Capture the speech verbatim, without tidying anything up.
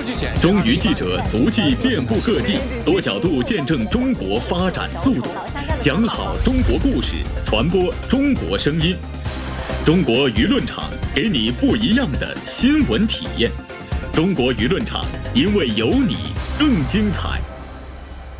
中娱记者足迹遍布各地，多角度见证中国发展速度，讲好中国故事，传播中国声音。中国舆论场给你不一样的新闻体验。中国舆论场，因为有你更精彩。